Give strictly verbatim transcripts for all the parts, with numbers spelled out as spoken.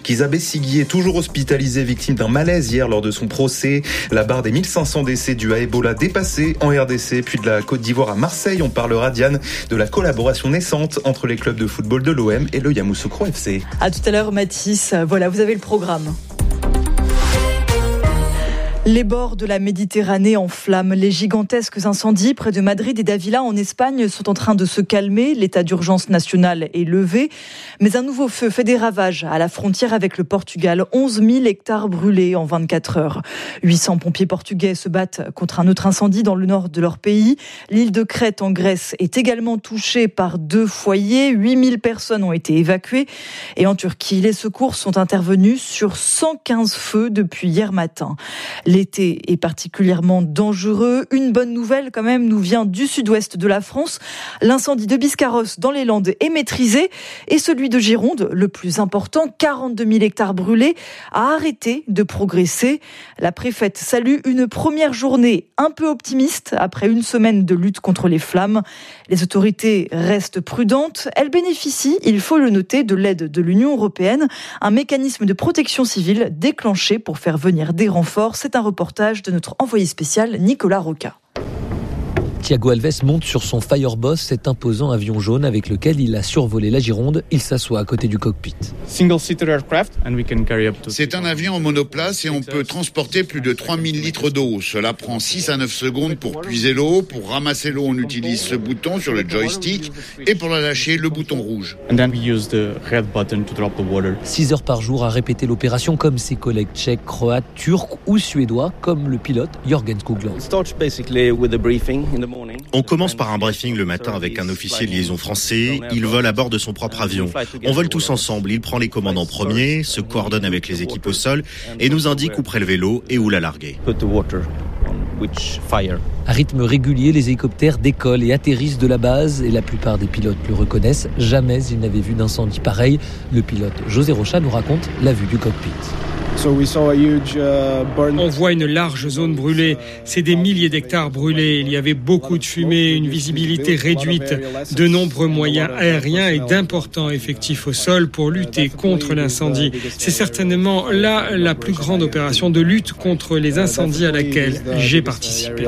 Kizza Besigye est toujours hospitalisé, victime d'un malaise hier lors de son procès. La barre des mille cinq cents décès dus à Ebola dépassée en R D C, puis de la Côte d'Ivoire à Marseille. On parlera, Diane, de la collaboration naissante entre les clubs de football de l'O M et le Yamoussoukro F C. À tout à l'heure, Mathis. Voilà, vous avez le programme. Les bords de la Méditerranée en flammes, les gigantesques incendies près de Madrid et d'Avila en Espagne sont en train de se calmer. L'état d'urgence national est levé, mais un nouveau feu fait des ravages à la frontière avec le Portugal. onze mille hectares brûlés en vingt-quatre heures. huit cents pompiers portugais se battent contre un autre incendie dans le nord de leur pays. L'île de Crète en Grèce est également touchée par deux foyers. huit mille personnes ont été évacuées. Et en Turquie, les secours sont intervenus sur cent quinze feux depuis hier matin. L'été est particulièrement dangereux. Une bonne nouvelle quand même nous vient du sud-ouest de la France. L'incendie de Biscarrosse dans les Landes est maîtrisé et celui de Gironde, le plus important, quarante-deux mille hectares brûlés, a arrêté de progresser. La préfète salue une première journée un peu optimiste après une semaine de lutte contre les flammes. Les autorités restent prudentes. Elles bénéficient, il faut le noter, de l'aide de l'Union européenne, un mécanisme de protection civile déclenché pour faire venir des renforts. C'est un reportage de notre envoyé spécial Nicolas Roca. Thiago Alves monte sur son Fireboss, cet imposant avion jaune avec lequel il a survolé la Gironde. Il s'assoit à côté du cockpit. C'est un avion en monoplace et on peut transporter plus de trois mille litres d'eau. Cela prend six à neuf secondes pour puiser l'eau. Pour ramasser l'eau, on utilise ce bouton sur le joystick et pour la lâcher, le bouton rouge. six heures par jour à répéter l'opération comme ses collègues tchèques, croates, turcs ou suédois, comme le pilote Jörgen Skoglund. On commence par un briefing le matin avec un officier de liaison français. Il vole à bord de son propre avion. On vole tous ensemble. Il prend les commandes en premier, se coordonne avec les équipes au sol et nous indique où prélever l'eau et où la larguer. À rythme régulier, les hélicoptères décollent et atterrissent de la base et la plupart des pilotes le reconnaissent. Jamais ils n'avaient vu d'incendie pareil. Le pilote José Rocha nous raconte la vue du cockpit. On voit une large zone brûlée. C'est des milliers d'hectares brûlés. Il y avait beaucoup de fumée, une visibilité réduite, de nombreux moyens aériens et d'importants effectifs au sol pour lutter contre l'incendie. C'est certainement là la plus grande opération de lutte contre les incendies à laquelle j'ai participé.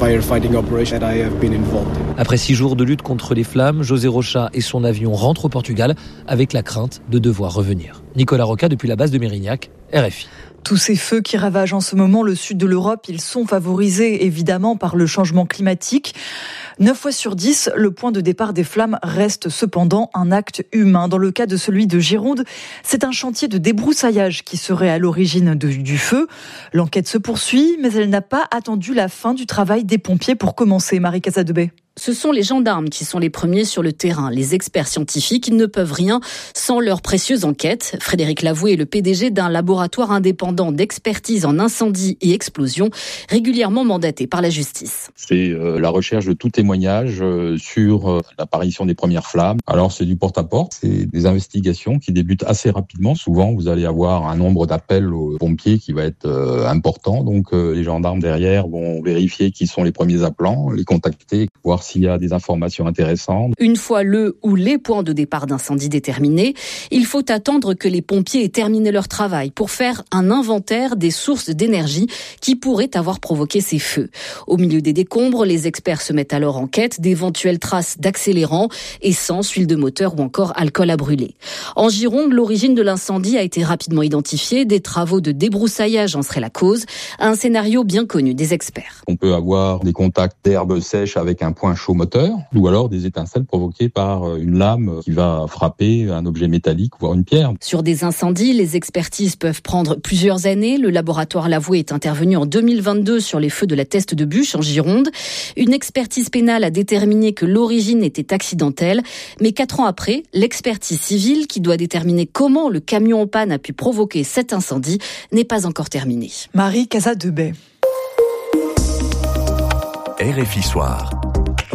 Après six jours de lutte contre les flammes, José Rocha et son avion rentrent au Portugal avec la crainte de devoir revenir. Nicolas Roca depuis la base de Mérignac, R F I. Tous ces feux qui ravagent en ce moment le sud de l'Europe, ils sont favorisés évidemment par le changement climatique. Neuf fois sur dix, le point de départ des flammes reste cependant un acte humain. Dans le cas de celui de Gironde, c'est un chantier de débroussaillage qui serait à l'origine de, du feu. L'enquête se poursuit, mais elle n'a pas attendu la fin du travail des pompiers pour commencer. Marie Casadebey. Ce sont les gendarmes qui sont les premiers sur le terrain. Les experts scientifiques ne peuvent rien sans leur précieuse enquête. Frédéric Lavoué est le P D G d'un laboratoire indépendant d'expertise en incendie et explosion, régulièrement mandaté par la justice. C'est euh, la recherche de tout témoignage euh, sur euh, l'apparition des premières flammes. Alors c'est du porte-à-porte, c'est des investigations qui débutent assez rapidement. Souvent vous allez avoir un nombre d'appels aux pompiers qui va être euh, important. Donc euh, les gendarmes derrière vont vérifier qui sont les premiers appelants, les contacter, voir s'il y a des informations intéressantes. Une fois le ou les points de départ d'incendie déterminés, il faut attendre que les pompiers aient terminé leur travail pour faire un inventaire des sources d'énergie qui pourraient avoir provoqué ces feux. Au milieu des décombres, les experts se mettent alors en quête d'éventuelles traces d'accélérants, essence, huile de moteur ou encore alcool à brûler. En Gironde, l'origine de l'incendie a été rapidement identifiée. Des travaux de débroussaillage en seraient la cause. Un scénario bien connu des experts. On peut avoir des contacts d'herbe sèche avec un point chaud moteur, ou alors des étincelles provoquées par une lame qui va frapper un objet métallique, voire une pierre. Sur des incendies, les expertises peuvent prendre plusieurs années. Le laboratoire Lavoué est intervenu en deux mille vingt-deux sur les feux de la Teste de Buch en Gironde. Une expertise pénale a déterminé que l'origine était accidentelle, mais quatre ans après, l'expertise civile, qui doit déterminer comment le camion en panne a pu provoquer cet incendie, n'est pas encore terminée. Marie Casadebey. R F I Soir.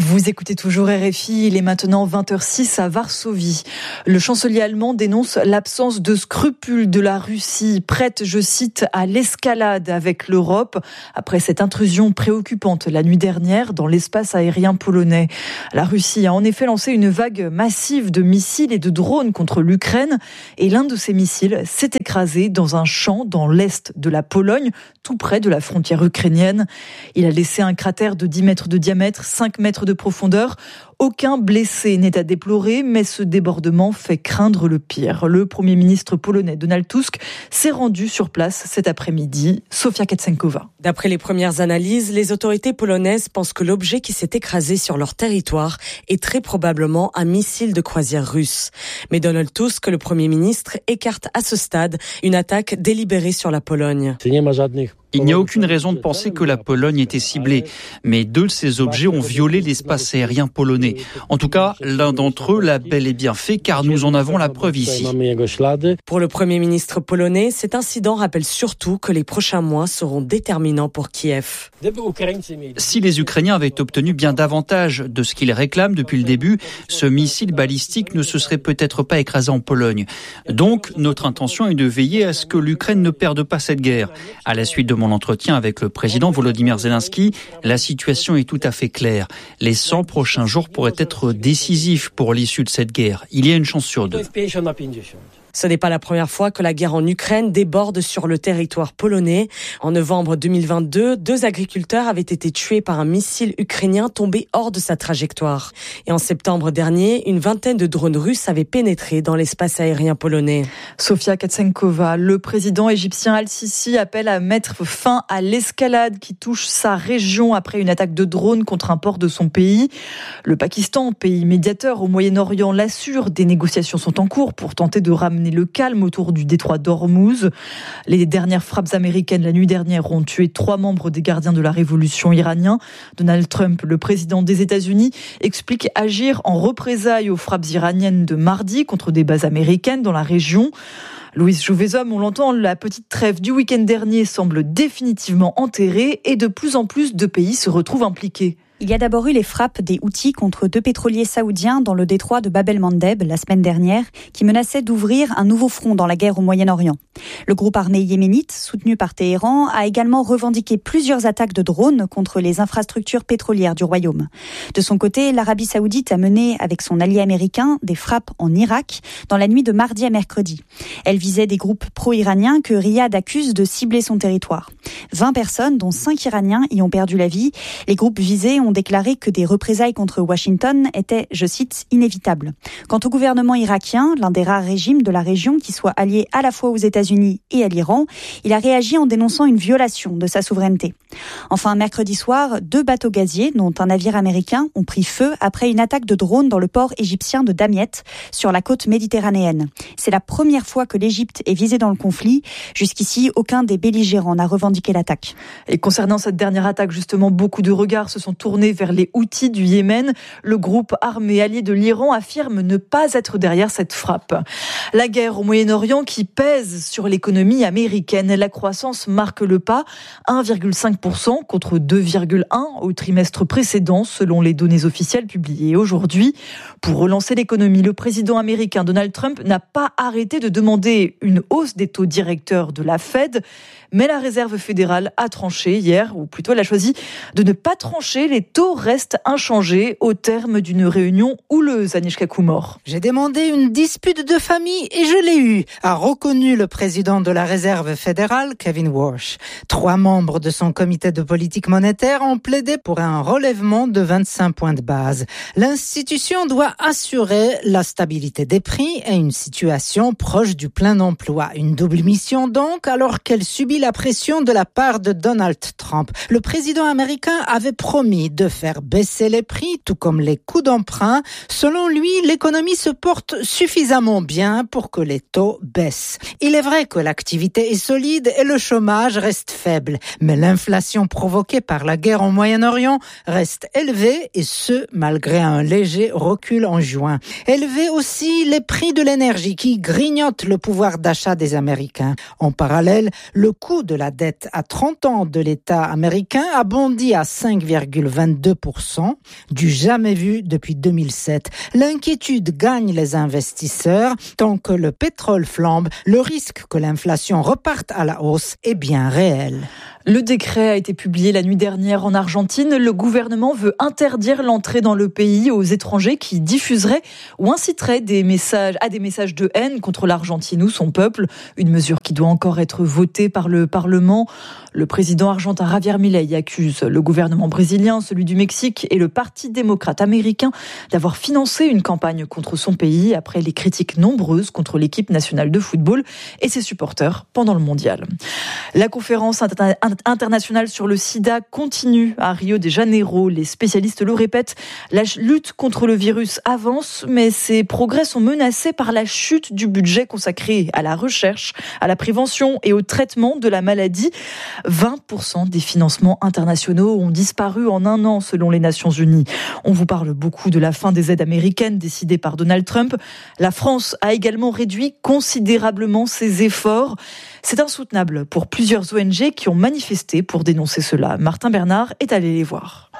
Vous écoutez toujours R F I, il est maintenant vingt heures six à Varsovie. Le chancelier allemand dénonce l'absence de scrupules de la Russie, prête, je cite, à l'escalade avec l'Europe, après cette intrusion préoccupante la nuit dernière dans l'espace aérien polonais. La Russie a en effet lancé une vague massive de missiles et de drones contre l'Ukraine, et l'un de ces missiles s'est écrasé dans un champ dans l'est de la Pologne, tout près de la frontière ukrainienne. Il a laissé un cratère de dix mètres de diamètre, cinq mètres de profondeur. Aucun blessé n'est à déplorer, mais ce débordement fait craindre le pire. Le Premier ministre polonais Donald Tusk s'est rendu sur place cet après-midi. Sofia Ketsenkova. D'après les premières analyses, les autorités polonaises pensent que l'objet qui s'est écrasé sur leur territoire est très probablement un missile de croisière russe. Mais Donald Tusk, le Premier ministre, écarte à ce stade une attaque délibérée sur la Pologne. Il n'y a aucune raison de penser que la Pologne était ciblée, mais deux de ces objets ont violé l'espace aérien polonais. En tout cas, l'un d'entre eux l'a bel et bien fait, car nous en avons la preuve ici. Pour le Premier ministre polonais, cet incident rappelle surtout que les prochains mois seront déterminants pour Kiev. Si les Ukrainiens avaient obtenu bien davantage de ce qu'ils réclament depuis le début, ce missile balistique ne se serait peut-être pas écrasé en Pologne. Donc, notre intention est de veiller à ce que l'Ukraine ne perde pas cette guerre. À la suite de mon entretien avec le président Volodymyr Zelensky, la situation est tout à fait claire. Les cent prochains jours pourraient être décisifs pour l'issue de cette guerre. Il y a une chance sur deux. Ce n'est pas la première fois que la guerre en Ukraine déborde sur le territoire polonais. En novembre deux mille vingt-deux, deux agriculteurs avaient été tués par un missile ukrainien tombé hors de sa trajectoire. Et en septembre dernier, une vingtaine de drones russes avaient pénétré dans l'espace aérien polonais. Sofia Ketsenkova, le président égyptien Al-Sisi appelle à mettre fin à l'escalade qui touche sa région après une attaque de drone contre un port de son pays. Le Pakistan, pays médiateur au Moyen-Orient, l'assure, des négociations sont en cours pour tenter de ramener le calme autour du détroit d'Ormuz. Les dernières frappes américaines la nuit dernière ont tué trois membres des gardiens de la révolution iranien. Donald Trump, le président des États-Unis, explique agir en représailles aux frappes iraniennes de mardi contre des bases américaines dans la région. Louise Jouvezhomme, on l'entend, la petite trêve du week-end dernier semble définitivement enterrée et de plus en plus de pays se retrouvent impliqués. Il y a d'abord eu les frappes des Houthis contre deux pétroliers saoudiens dans le détroit de Bab el-Mandeb la semaine dernière, qui menaçaient d'ouvrir un nouveau front dans la guerre au Moyen-Orient. Le groupe armé yéménite, soutenu par Téhéran, a également revendiqué plusieurs attaques de drones contre les infrastructures pétrolières du royaume. De son côté, l'Arabie saoudite a mené, avec son allié américain, des frappes en Irak dans la nuit de mardi à mercredi. Elle visait des groupes pro-iraniens que Riyad accuse de cibler son territoire. vingt personnes, dont cinq Iraniens, y ont perdu la vie. Les groupes visés ont déclaré que des représailles contre Washington étaient, je cite, inévitables. Quant au gouvernement irakien, l'un des rares régimes de la région qui soit allié à la fois aux États-Unis et à l'Iran, il a réagi en dénonçant une violation de sa souveraineté. Enfin, mercredi soir, deux bateaux gaziers, dont un navire américain, ont pris feu après une attaque de drone dans le port égyptien de Damiette, sur la côte méditerranéenne. C'est la première fois que l'Égypte est visée dans le conflit. Jusqu'ici, aucun des belligérants n'a revendiqué l'attaque. Et concernant cette dernière attaque, justement, beaucoup de regards se sont tournés vers les Houthis du Yémen. Le groupe armé allié de l'Iran affirme ne pas être derrière cette frappe. La guerre au Moyen-Orient qui pèse sur l'économie américaine. La croissance marque le pas, un virgule cinq pour cent contre deux virgule un pour cent au trimestre précédent, selon les données officielles publiées aujourd'hui. Pour relancer l'économie, le président américain Donald Trump n'a pas arrêté de demander une hausse des taux directeurs de la Fed, mais la Réserve fédérale a tranché hier, ou plutôt elle a choisi de ne pas trancher. Les taux restent inchangés au terme d'une réunion houleuse, Anichka Koumor. J'ai demandé une dispute de famille et je l'ai eue, a reconnu le président de la Réserve fédérale, Kevin Warsh. Trois membres de son comité de politique monétaire ont plaidé pour un relèvement de vingt-cinq points de base. L'institution doit assurer la stabilité des prix et une situation proche du plein emploi. Une double mission donc, alors qu'elle subit la pression de la part de Donald Trump. Le président américain avait promis de faire baisser les prix, tout comme les coûts d'emprunt. Selon lui, l'économie se porte suffisamment bien pour que les taux baissent. Il est vrai que l'activité est solide et le chômage reste faible, mais l'inflation provoquée par la guerre au Moyen-Orient reste élevée, et ce, malgré un léger recul en juin. Élevé aussi les prix de l'énergie qui grignotent le pouvoir d'achat des Américains. En parallèle, le coût de la dette à trente ans de l'État américain a bondi à cinq virgule vingt vingt-deux pour cent, du jamais vu depuis deux mille sept. L'inquiétude gagne les investisseurs. Tant que le pétrole flambe, le risque que l'inflation reparte à la hausse est bien réel. Le décret a été publié la nuit dernière en Argentine. Le gouvernement veut interdire l'entrée dans le pays aux étrangers qui diffuseraient ou inciteraient des messages, à des messages de haine contre l'Argentine ou son peuple. Une mesure qui doit encore être votée par le Parlement. Le président argentin Javier Milei accuse le gouvernement brésilien, celui du Mexique et le Parti démocrate américain d'avoir financé une campagne contre son pays après les critiques nombreuses contre l'équipe nationale de football et ses supporters pendant le mondial. La conférence interna- internationale sur le sida continue à Rio de Janeiro. Les spécialistes le répètent, la lutte contre le virus avance, mais ses progrès sont menacés par la chute du budget consacré à la recherche, à la prévention et au traitement de la maladie. vingt pour cent des financements internationaux ont disparu en un an selon les Nations Unies. On vous parle beaucoup de la fin des aides américaines décidées par Donald Trump. La France a également réduit considérablement ses efforts. C'est insoutenable pour plusieurs O N G qui ont manifesté pour dénoncer cela. Martin Bernard est allé les voir.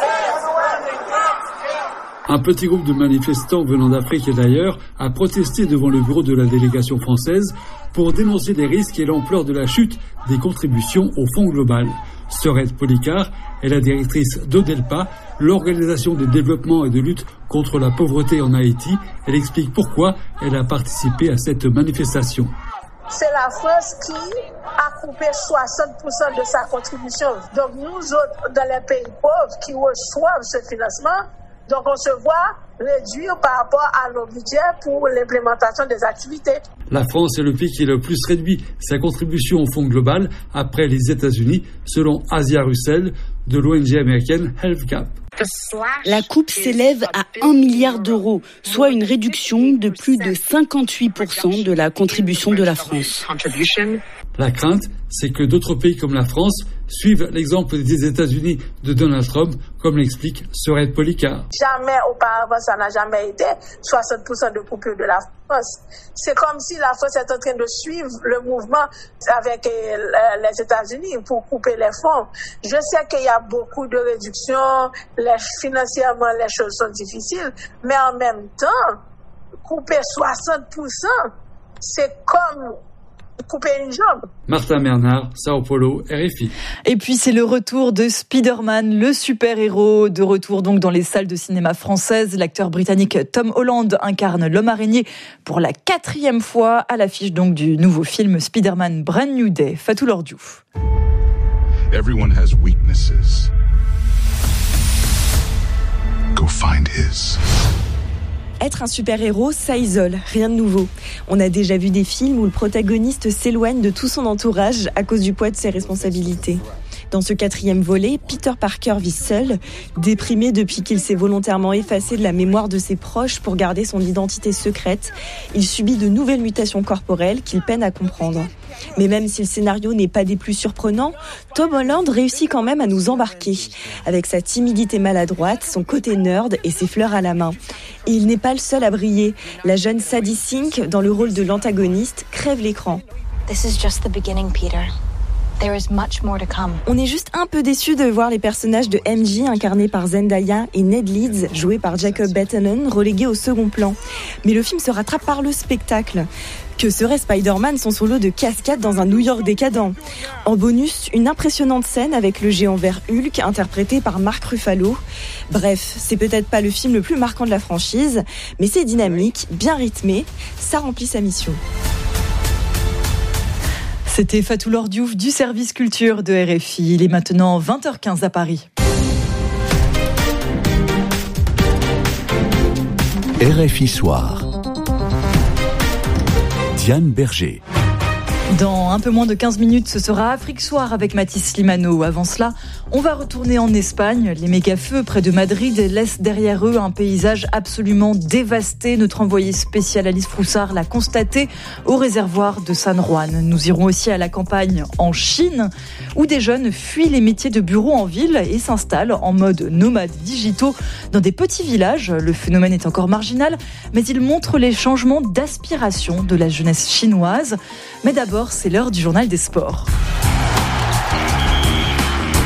Un petit groupe de manifestants venant d'Afrique et d'ailleurs a protesté devant le bureau de la délégation française pour dénoncer les risques et l'ampleur de la chute des contributions au Fonds global. Sorette Policard est la directrice d'Odelpa, l'organisation de développement et de lutte contre la pauvreté en Haïti. Elle explique pourquoi elle a participé à cette manifestation. C'est la France qui a coupé soixante pour cent de sa contribution. Donc nous autres, dans les pays pauvres qui reçoivent ce financement, donc on se voit réduire par rapport à nos budgets pour l'implémentation des activités. La France est le pays qui a le plus réduit sa contribution au Fonds global après les États-Unis, selon Asia Russell de l'O N G américaine HealthCap. La coupe s'élève à un milliard d'euros, soit une réduction de plus de cinquante-huit pour cent de la contribution de la France. La crainte, c'est que d'autres pays comme la France suivent l'exemple des États-Unis de Donald Trump, comme l'explique Sorette Policard. Jamais auparavant, ça n'a jamais été soixante pour cent de coupure de la France. C'est comme si la France est en train de suivre le mouvement avec les États-Unis pour couper les fonds. Je sais qu'il y a beaucoup de réductions, les, financièrement les choses sont difficiles, mais en même temps, couper soixante pour cent, c'est comme couper une jambe. Martin Bernard, Sao Paulo, R F I. Et puis c'est le retour de Spider-Man, le super-héros, de retour donc dans les salles de cinéma françaises. L'acteur britannique Tom Holland incarne l'homme araignée pour la quatrième fois à l'affiche donc du nouveau film Spider-Man Brand New Day. Fatou Lordiouf. Everyone has weaknesses. Go find his. Être un super-héros, ça isole, rien de nouveau. On a déjà vu des films où le protagoniste s'éloigne de tout son entourage à cause du poids de ses responsabilités. Dans ce quatrième volet, Peter Parker vit seul, déprimé depuis qu'il s'est volontairement effacé de la mémoire de ses proches pour garder son identité secrète. Il subit de nouvelles mutations corporelles qu'il peine à comprendre. Mais même si le scénario n'est pas des plus surprenants, Tom Holland réussit quand même à nous embarquer, avec sa timidité maladroite, son côté nerd et ses fleurs à la main. Et il n'est pas le seul à briller. La jeune Sadie Sink, dans le rôle de l'antagoniste, crève l'écran. This is just the beginning, Peter. There is much more to come. On est juste un peu déçus de voir les personnages de M J incarnés par Zendaya et Ned Leeds joués par Jacob Batalon relégués au second plan. Mais le film se rattrape par le spectacle. Que serait Spider-Man sans son lot de cascades dans un New York décadent ? En bonus, une impressionnante scène avec le géant vert Hulk interprété par Mark Ruffalo. Bref, c'est peut-être pas le film le plus marquant de la franchise, mais c'est dynamique, bien rythmé, ça remplit sa mission. C'était Fatou Lordiouf du service culture de R F I. Il est maintenant vingt heures quinze à Paris. R F I Soir. Diane Berger. Dans un peu moins de quinze minutes, ce sera Afrique Soir avec Mathis Slimano. Avant cela, on va retourner en Espagne. Les méga-feux près de Madrid laissent derrière eux un paysage absolument dévasté. Notre envoyé spécial Alice Froussard l'a constaté au réservoir de San Juan. Nous irons aussi à la campagne en Chine, où des jeunes fuient les métiers de bureau en ville et s'installent en mode nomades digitaux dans des petits villages. Le phénomène est encore marginal, mais il montre les changements d'aspiration de la jeunesse chinoise. Mais d'abord, c'est l'heure du journal des sports.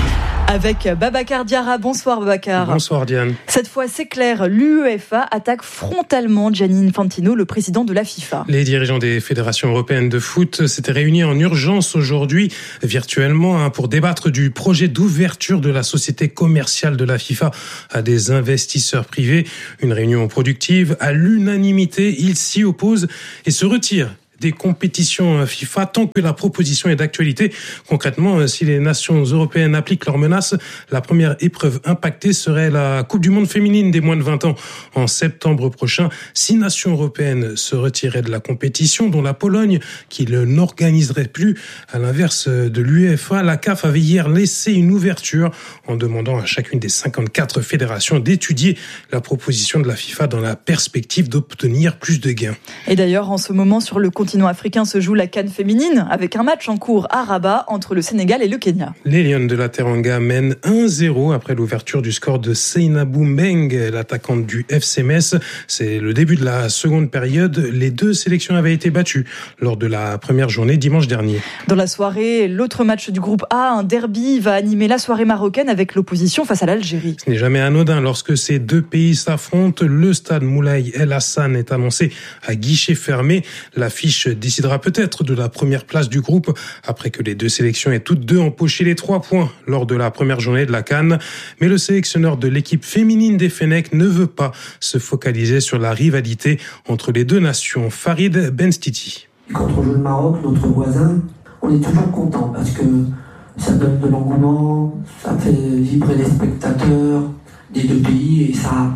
Avec Babacar Diarra. Bonsoir Babacar. Bonsoir Diane. Cette fois c'est clair, l'UEFA attaque frontalement Gianni Infantino, le président de la FIFA. Les dirigeants des fédérations européennes de foot s'étaient réunis en urgence aujourd'hui, virtuellement, pour débattre du projet d'ouverture de la société commerciale de la FIFA à des investisseurs privés. Une réunion productive. À l'unanimité, ils s'y opposent et se retirent des compétitions FIFA tant que la proposition est d'actualité. Concrètement, si les nations européennes appliquent leurs menaces, la première épreuve impactée serait la Coupe du Monde féminine des moins de vingt ans en septembre prochain. Six nations européennes se retiraient de la compétition, dont la Pologne, qui ne l'organiserait plus. À l'inverse de l'UEFA, la C A F avait hier laissé une ouverture en demandant à chacune des cinquante-quatre fédérations d'étudier la proposition de la FIFA dans la perspective d'obtenir plus de gains. Et d'ailleurs, en ce moment, sur le continent africain se joue la CAN féminine avec un match en cours à Rabat entre le Sénégal et le Kenya. Les Lions de la Teranga mènent un zéro après l'ouverture du score de Seynabou Mbeng, l'attaquante du F C Metz. C'est le début de la seconde période. Les deux sélections avaient été battues lors de la première journée dimanche dernier. Dans la soirée, l'autre match du groupe A, un derby, va animer la soirée marocaine avec l'opposition face à l'Algérie. Ce n'est jamais anodin lorsque ces deux pays s'affrontent. Le stade Moulay El Hassan est annoncé à guichet fermé. L'affiche décidera peut-être de la première place du groupe après que les deux sélections aient toutes deux empoché les trois points lors de la première journée de la CAN. Mais le sélectionneur de l'équipe féminine des Fennecs ne veut pas se focaliser sur la rivalité entre les deux nations. Farid Benstiti. Quand on joue le Maroc, notre voisin, on est toujours content parce que ça donne de l'engouement, ça fait vibrer les spectateurs des deux pays et ça...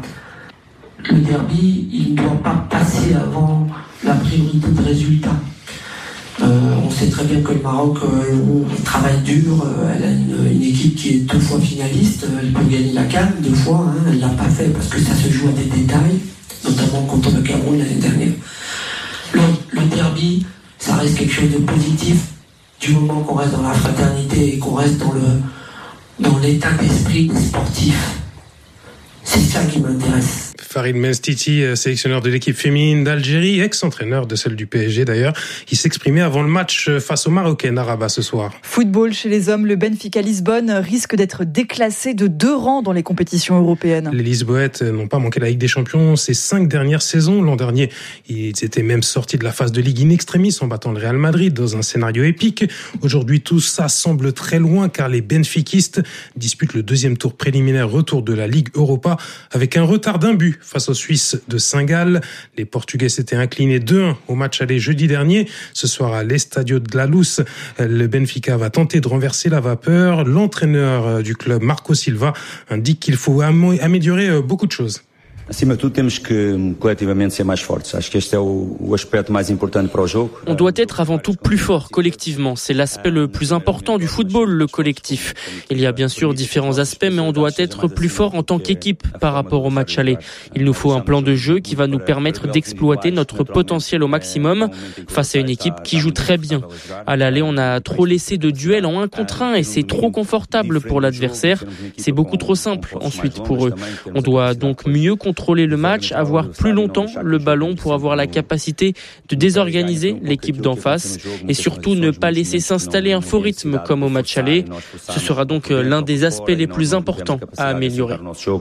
Le derby, il ne doit pas passer avant la priorité de résultat. Euh, on sait très bien que le Maroc euh, travaille dur, euh, elle a une, une équipe qui est deux fois finaliste, elle peut gagner la CAN deux fois, hein, elle ne l'a pas fait parce que ça se joue à des détails, notamment contre le Cameroun l'année dernière. Le, le derby, ça reste quelque chose de positif du moment qu'on reste dans la fraternité et qu'on reste dans, le, dans l'état d'esprit des sportifs. C'est ça qui m'intéresse. Farid Benstiti, sélectionneur de l'équipe féminine d'Algérie, ex-entraîneur de celle du P S G d'ailleurs, il s'exprimait avant le match face aux Marocaines à Rabat ce soir. Football chez les hommes, le Benfica Lisbonne risque d'être déclassé de deux rangs dans les compétitions européennes. Les Lisboètes n'ont pas manqué la Ligue des Champions ces cinq dernières saisons. L'an dernier, ils étaient même sortis de la phase de Ligue in extremis en battant le Real Madrid dans un scénario épique. Aujourd'hui, tout ça semble très loin car les benfiquistes disputent le deuxième tour préliminaire retour de la Ligue Europa avec un retard d'un but face aux Suisses de Saint-Gall. Les Portugais s'étaient inclinés deux un au match aller jeudi dernier. Ce soir à l'Estadio de la Luz, le Benfica va tenter de renverser la vapeur. L'entraîneur du club, Marco Silva, indique qu'il faut améliorer beaucoup de choses. Acima de tudo, temos que coletivamente ser mais fortes. Acho que este é o, o aspecto mais importante para o jogo. On doit être avant tout plus fort collectivement. C'est l'aspect le plus important du football, le collectif. Il y a bien sûr différents aspects, mais on doit être plus fort en tant qu'équipe par rapport au match aller. Il nous faut un plan de jeu qui va nous permettre d'exploiter notre potentiel au maximum face à une équipe qui joue très bien. À l'aller, on a trop laissé de duels en un contre un et c'est trop confortable pour l'adversaire. C'est beaucoup trop simple ensuite pour eux. On doit donc mieux contrôler le match, avoir plus longtemps le ballon pour avoir la capacité de désorganiser l'équipe d'en face et surtout ne pas laisser s'installer un faux rythme comme au match aller. Ce sera donc l'un des aspects les plus importants à améliorer.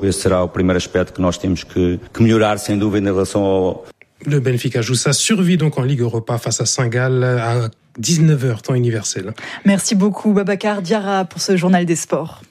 Le Benfica joue sa survie donc en Ligue Europa face à Saint-Gall à dix-neuf heures temps universel. Merci beaucoup Babacar Diarra pour ce journal des sports.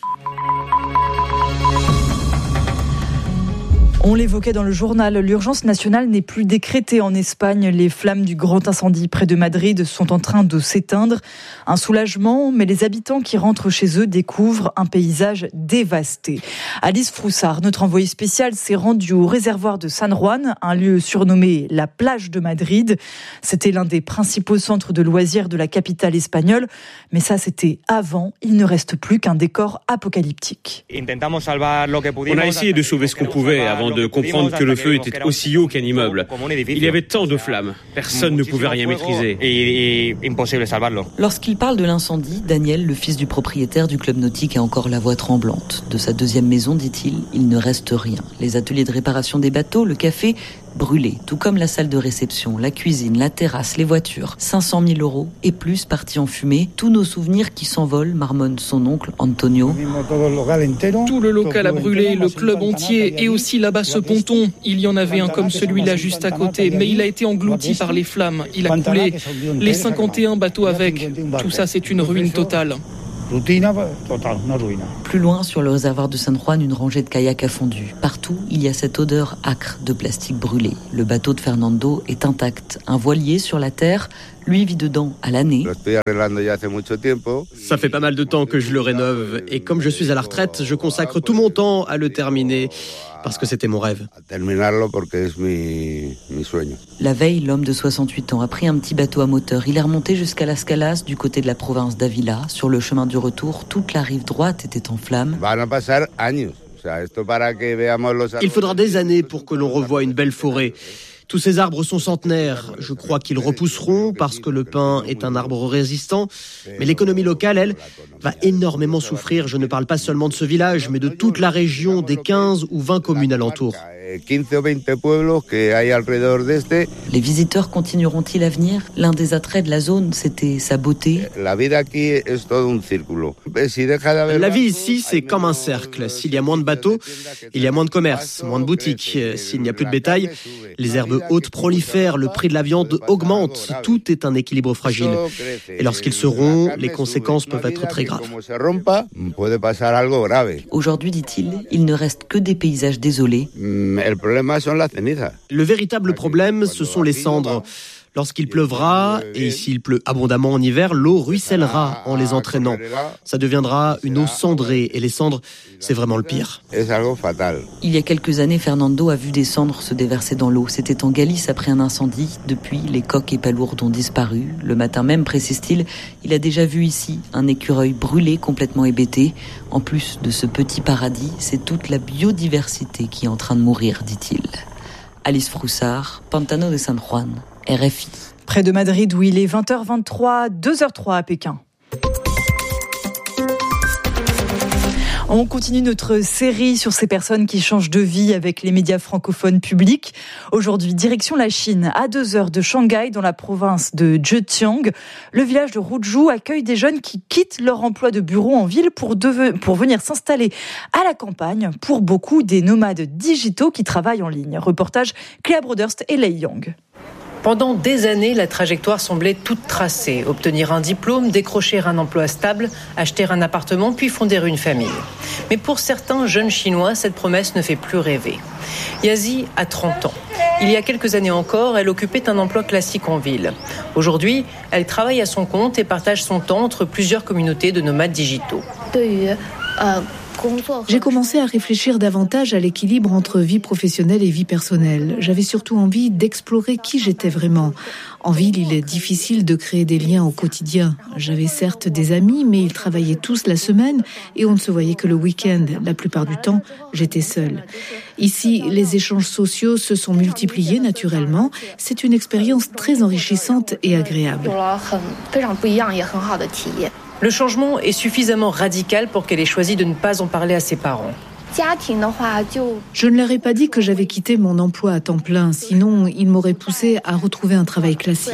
On l'évoquait dans le journal, l'urgence nationale n'est plus décrétée en Espagne. Les flammes du grand incendie près de Madrid sont en train de s'éteindre. Un soulagement, mais les habitants qui rentrent chez eux découvrent un paysage dévasté. Alice Froussard, notre envoyée spéciale, s'est rendue au réservoir de San Juan, un lieu surnommé la plage de Madrid. C'était l'un des principaux centres de loisirs de la capitale espagnole. Mais ça, c'était avant. Il ne reste plus qu'un décor apocalyptique. On a essayé de sauver ce qu'on pouvait avant de comprendre que le feu était aussi haut qu'un immeuble. Il y avait tant de flammes, personne ne pouvait rien maîtriser. Lorsqu'il parle de l'incendie, Daniel, le fils du propriétaire du club nautique, a encore la voix tremblante. De sa deuxième maison, dit-il, il ne reste rien. Les ateliers de réparation des bateaux, le café, brûlés, tout comme la salle de réception, la cuisine, la terrasse, les voitures. cinq cent mille euros et plus partis en fumée. Tous nos souvenirs qui s'envolent, marmonne son oncle Antonio. Tout le local a brûlé, le club entier et aussi là-bas ce ponton. Il y en avait un comme celui-là juste à côté, mais il a été englouti par les flammes. Il a coulé. Les cinquante et un bateaux avec. Tout ça, c'est une ruine totale. Plus loin, sur le réservoir de San Juan, une rangée de kayaks a fondu. Partout, il y a cette odeur âcre de plastique brûlé. Le bateau de Fernando est intact. Un voilier sur la terre, lui vit dedans à l'année. Ça fait pas mal de temps que je le rénove. Et comme je suis à la retraite, je consacre tout mon temps à le terminer. Parce que c'était mon rêve. La veille, l'homme de soixante-huit ans a pris un petit bateau à moteur. Il est remonté jusqu'à Las Calas, du côté de la province d'Ávila. Sur le chemin du retour, toute la rive droite était en flammes. Il faudra des années pour que l'on revoie une belle forêt. Tous ces arbres sont centenaires. Je crois qu'ils repousseront parce que le pin est un arbre résistant. Mais l'économie locale, elle, va énormément souffrir. Je ne parle pas seulement de ce village, mais de toute la région, des quinze ou vingt communes alentours. Les visiteurs continueront-ils à venir ? L'un des attraits de la zone, c'était sa beauté. La vie ici, c'est comme un cercle. S'il y a moins de bateaux, il y a moins de commerce, moins de boutiques. S'il n'y a plus de bétail, les herbes hautes prolifèrent, le prix de la viande augmente. Tout est un équilibre fragile. Et lorsqu'ils se rompent, les conséquences peuvent être très graves. Aujourd'hui, dit-il, il ne reste que des paysages désolés. Le véritable problème, ce sont les cendres. Lorsqu'il pleuvra, et s'il pleut abondamment en hiver, l'eau ruissellera en les entraînant. Ça deviendra une eau cendrée, et les cendres, c'est vraiment le pire. Il y a quelques années, Fernando a vu des cendres se déverser dans l'eau. C'était en Galice après un incendie. Depuis, les coqs et palourdes ont disparu. Le matin même, précise-t-il, il a déjà vu ici un écureuil brûlé, complètement hébété. En plus de ce petit paradis, c'est toute la biodiversité qui est en train de mourir, dit-il. Alice Froussard, Pantano de San Juan, R F I. Près de Madrid, où il est vingt heures vingt-trois, deux heures trois à Pékin. On continue notre série sur ces personnes qui changent de vie avec les médias francophones publics. Aujourd'hui, direction la Chine, à deux heures de Shanghai, dans la province de Zhejiang. Le village de Ruzhou accueille des jeunes qui quittent leur emploi de bureau en ville pour, deve- pour venir s'installer à la campagne. Pour beaucoup, des nomades digitaux qui travaillent en ligne. Reportage Cléa Broderst et Lei Yang. Pendant des années, la trajectoire semblait toute tracée. Obtenir un diplôme, décrocher un emploi stable, acheter un appartement, puis fonder une famille. Mais pour certains jeunes Chinois, cette promesse ne fait plus rêver. Yazi a trente ans. Il y a quelques années encore, elle occupait un emploi classique en ville. Aujourd'hui, elle travaille à son compte et partage son temps entre plusieurs communautés de nomades digitaux. J'ai commencé à réfléchir davantage à l'équilibre entre vie professionnelle et vie personnelle. J'avais surtout envie d'explorer qui j'étais vraiment. En ville, il est difficile de créer des liens au quotidien. J'avais certes des amis, mais ils travaillaient tous la semaine et on ne se voyait que le week-end. La plupart du temps, j'étais seule. Ici, les échanges sociaux se sont multipliés naturellement. C'est une expérience très enrichissante et agréable. Le changement est suffisamment radical pour qu'elle ait choisi de ne pas en parler à ses parents. Je ne leur ai pas dit que j'avais quitté mon emploi à temps plein, sinon ils m'auraient poussé à retrouver un travail classique.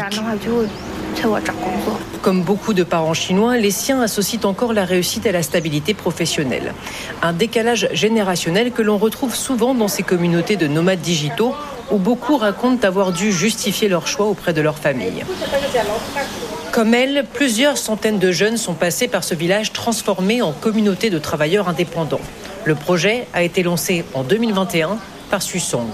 Comme beaucoup de parents chinois, les siens associent encore la réussite à la stabilité professionnelle. Un décalage générationnel que l'on retrouve souvent dans ces communautés de nomades digitaux où beaucoup racontent avoir dû justifier leur choix auprès de leur famille. Comme elle, plusieurs centaines de jeunes sont passés par ce village transformé en communauté de travailleurs indépendants. Le projet a été lancé en deux mille vingt et un par Susong.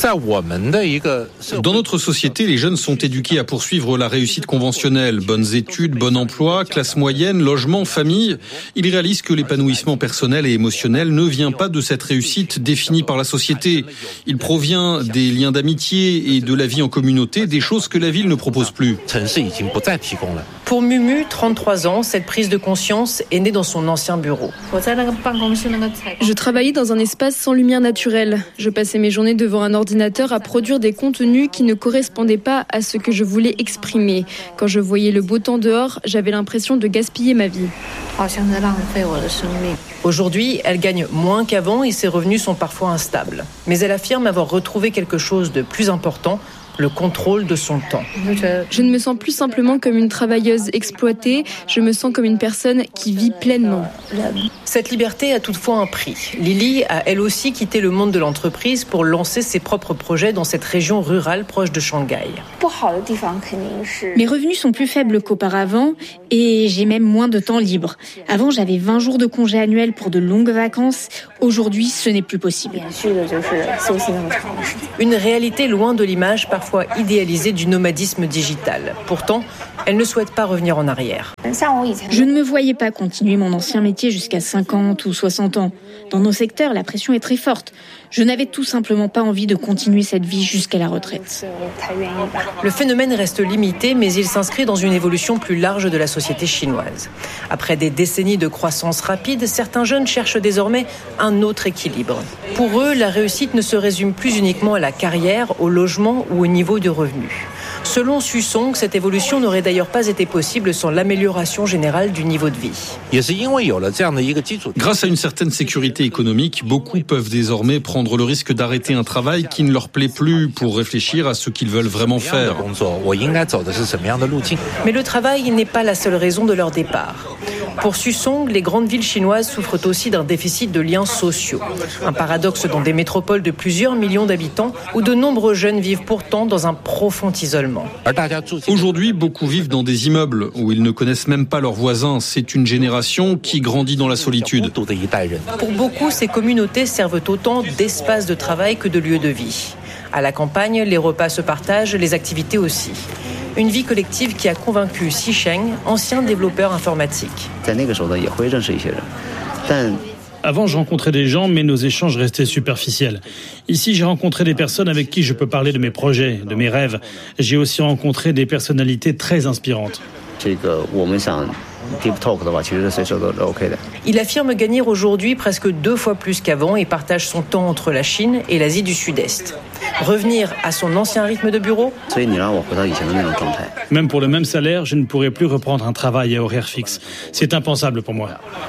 Dans notre société, les jeunes sont éduqués à poursuivre la réussite conventionnelle. Bonnes études, bon emploi, classe moyenne, logement, famille. Ils réalisent que l'épanouissement personnel et émotionnel ne vient pas de cette réussite définie par la société. Il provient des liens d'amitié et de la vie en communauté, des choses que la ville ne propose plus. Pour Mumu, trente-trois ans, cette prise de conscience est née dans son ancien bureau. Je travaillais dans un espace sans lumière naturelle. Je passais mes journées devant un ordinateur à produire des contenus qui ne correspondaient pas à ce que je voulais exprimer. Quand je voyais le beau temps dehors, j'avais l'impression de gaspiller ma vie. Aujourd'hui, elle gagne moins qu'avant et ses revenus sont parfois instables. Mais elle affirme avoir retrouvé quelque chose de plus important, le contrôle de son temps. Je ne me sens plus simplement comme une travailleuse exploitée, je me sens comme une personne qui vit pleinement. Cette liberté a toutefois un prix. Lily a elle aussi quitté le monde de l'entreprise pour lancer ses propres projets dans cette région rurale proche de Shanghai. Mes revenus sont plus faibles qu'auparavant et j'ai même moins de temps libre. Avant, j'avais vingt jours de congés annuels pour de longues vacances. Aujourd'hui, ce n'est plus possible. Une réalité loin de l'image parfois idéalisée du nomadisme digital. Pourtant, elle ne souhaite pas revenir en arrière. Je ne me voyais pas continuer mon ancien métier jusqu'à cinquante ou soixante ans. Dans nos secteurs, la pression est très forte. Je n'avais tout simplement pas envie de continuer cette vie jusqu'à la retraite. Le phénomène reste limité, mais il s'inscrit dans une évolution plus large de la société chinoise. Après des décennies de croissance rapide, certains jeunes cherchent désormais un autre équilibre. Pour eux, la réussite ne se résume plus uniquement à la carrière, au logement ou au niveau de revenus. Selon Susong, cette évolution n'aurait d'ailleurs pas été possible sans l'amélioration générale du niveau de vie. Grâce à une certaine sécurité économique, beaucoup peuvent désormais prendre le risque d'arrêter un travail qui ne leur plaît plus pour réfléchir à ce qu'ils veulent vraiment faire. Mais le travail n'est pas la seule raison de leur départ. Pour Susong, les grandes villes chinoises souffrent aussi d'un déficit de liens sociaux. Un paradoxe dans des métropoles de plusieurs millions d'habitants où de nombreux jeunes vivent pourtant dans un profond isolement. Aujourd'hui, beaucoup vivent dans des immeubles où ils ne connaissent même pas leurs voisins. C'est une génération qui grandit dans la solitude. Pour beaucoup, ces communautés servent autant d'espaces de travail que de lieux de vie. À la campagne, les repas se partagent, les activités aussi. Une vie collective qui a convaincu Xi Sheng, ancien développeur informatique. Avant, je rencontrais des gens, mais nos échanges restaient superficiels. Ici, j'ai rencontré des personnes avec qui je peux parler de mes projets, de mes rêves. J'ai aussi rencontré des personnalités très inspirantes. Il affirme gagner aujourd'hui presque deux fois plus qu'avant et partage son temps entre la Chine et l'Asie du Sud-Est. Revenir à son ancien rythme de bureau ? Même pour le même salaire, je ne pourrais plus reprendre un travail à horaire fixe. C'est impensable pour moi.